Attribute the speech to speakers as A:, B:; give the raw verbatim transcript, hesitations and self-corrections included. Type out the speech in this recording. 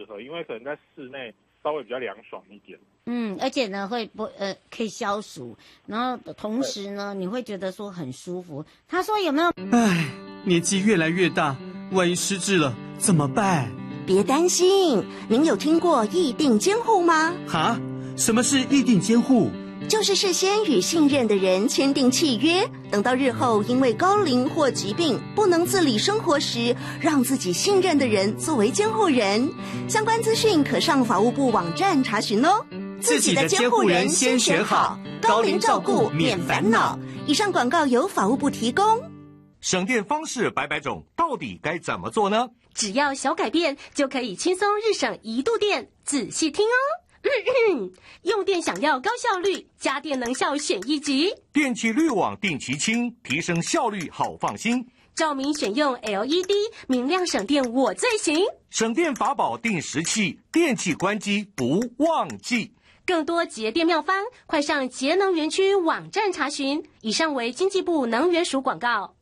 A: 合，因为可能在室内稍微比较凉爽一点。
B: 嗯，而且呢会不呃可以消暑，然后同时呢你会觉得说很舒服。他说有没有？
C: 唉，年纪越来越大，万一失智了怎么办？
D: 别担心，您有听过议定监护吗？
C: 哈，什么是议定监护？
D: 就是事先与信任的人签订契约，等到日后因为高龄或疾病不能自理生活时，让自己信任的人作为监护人。相关资讯可上法务部网站查询哦。
C: 自己的监护人先选好，高龄照顾免烦恼。
D: 以上广告由法务部提供。
E: 省电方式百百种，到底该怎么做呢？
F: 只要小改变，就可以轻松日省一度电。仔细听哦。用电想要高效率，家电能效选一级。
E: 电器滤网定期清，提升效率好放心。
F: 照明选用 L E D， 明亮省电我最行。
E: 省电法宝定时器，电器关机不忘记。
F: 更多节电妙方，快上节能园区网站查询。以上为经济部能源署广告。